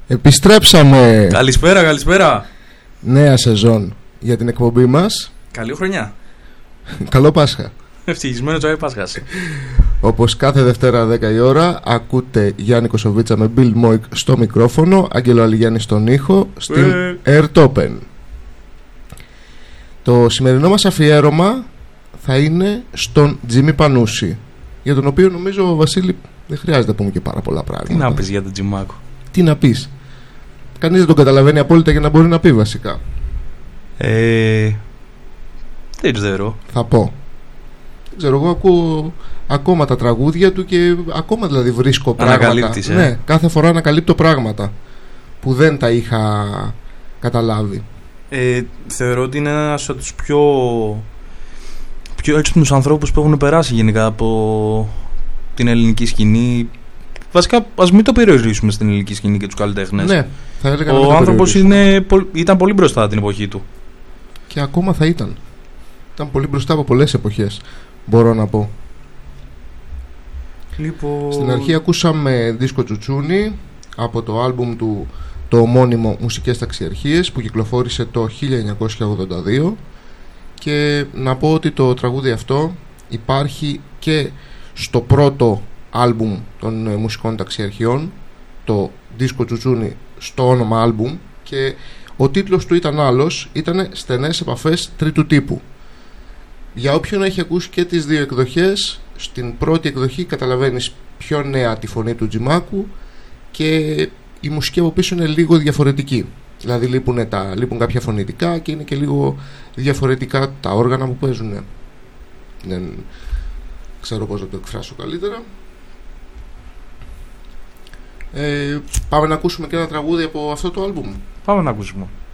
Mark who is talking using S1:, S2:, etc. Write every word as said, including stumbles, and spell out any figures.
S1: Επιστρέψαμε.
S2: Καλησπέρα, καλησπέρα.
S1: Νέα σεζόν για την εκπομπή μας.
S2: Καλή χρονιά.
S1: Καλό Πάσχα.
S2: Ευτυχισμένο Τζάι Πάσχας.
S1: Όπως κάθε Δευτέρα δέκα η ώρα, ακούτε Γιάννη Κοσοβίτσα με Bill Moik στο μικρόφωνο, Άγγελο Αλιγιάννη στον ήχο, στην ε. Airtopen. Το σημερινό μας αφιέρωμα θα είναι στον Τζίμι Πανούση, για τον οποίο νομίζω, Βασίλη, δεν χρειάζεται να πούμε και πάρα πολλά πράγματα.
S2: Τι να πεις για τον Τζιμάκο?
S1: Τι να πεις? Κανείς δεν τον καταλαβαίνει απόλυτα για να μπορεί να πει βασικά.
S2: Ε, δεν ξέρω.
S1: Θα πω. Δεν ξέρω, εγώ ακούω ακόμα τα τραγούδια του και ακόμα δηλαδή βρίσκω πράγματα.
S2: Ανακαλύπτεις, ε?
S1: Ναι, κάθε φορά ανακαλύπτω πράγματα που δεν τα είχα καταλάβει.
S2: Ε, θεωρώ ότι είναι ένας από τους πιο, πιο έξυπνους ανθρώπους που έχουν περάσει γενικά από την ελληνική σκηνή. Βασικά, ας μην το περιορίσουμε στην ελληνική σκηνή και τους καλλιτέχνες.
S1: Ναι, θα έλεγα.
S2: Ο άνθρωπος είναι, ήταν πολύ μπροστά την εποχή του.
S1: Και ακόμα θα ήταν. Ήταν πολύ μπροστά από πολλές εποχές, μπορώ να πω.
S2: Λοιπόν...
S1: Στην αρχή ακούσαμε δίσκο Τσουτσούνι από το άλμπουμ του, το ομώνυμο Μουσικές Ταξιαρχίες, που κυκλοφόρησε το χίλια εννιακόσια ογδόντα δύο. Και να πω ότι το τραγούδι αυτό υπάρχει και στο πρώτο άλμπουμ των Μουσικών Ταξιαρχιών, το δίσκο Τσουτσούνι στο όνομα άλμπουμ, και ο τίτλος του ήταν άλλος, ήταν Στενές Επαφές Τρίτου Τύπου. Για όποιον έχει ακούσει και τις δύο εκδοχές, στην πρώτη εκδοχή καταλαβαίνεις πιο νέα τη φωνή του Τζιμάκου και η μουσική από πίσω είναι λίγο διαφορετική. Δηλαδή λείπουν, τα, λείπουν κάποια φωνητικά και είναι και λίγο διαφορετικά τα όργανα που παίζουν. Δεν ξέρω πώς να το εκφράσω καλύτερα. Ε, πάμε να ακούσουμε και ένα τραγούδι από αυτό το άλμπουμ.
S2: Πάμε να ακούσουμε.